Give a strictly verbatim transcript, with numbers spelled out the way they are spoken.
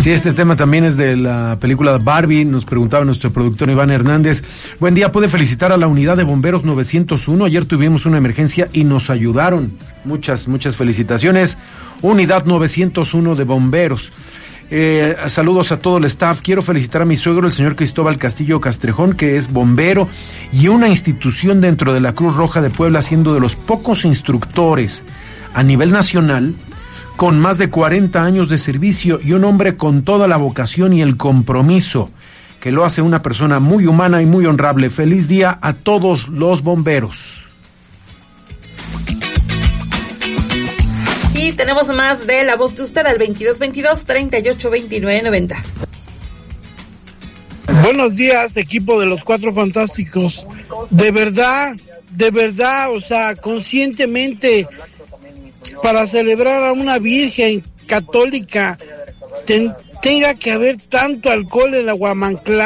Sí, este tema también es de la película Barbie, nos preguntaba nuestro productor Iván Hernández. Buen día, ¿puede felicitar a la unidad de bomberos novecientos uno? Ayer tuvimos una emergencia y nos ayudaron. Muchas, muchas felicitaciones. Unidad novecientos uno de bomberos. Eh, saludos a todo el staff. Quiero felicitar a mi suegro, el señor Cristóbal Castillo Castrejón, que es bombero y una institución dentro de la Cruz Roja de Puebla, siendo de los pocos instructores a nivel nacional con más de cuarenta años de servicio y un hombre con toda la vocación y el compromiso que lo hace una persona muy humana y muy honrable. Feliz día a todos los bomberos. Y tenemos más de La Voz de Usted al veintidós veintidós, treinta y ocho, veintinueve, noventa. Buenos días, equipo de los Cuatro Fantásticos. De verdad, de verdad, o sea, conscientemente, para celebrar a una virgen católica, ten, tenga que haber tanto alcohol en la Huamanclán.